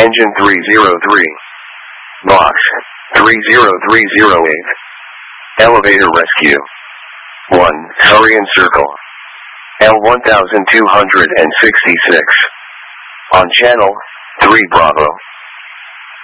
Engine 303. Box 30308. Elevator rescue. 1. Hurrian circle. L1266. On channel 3 Bravo.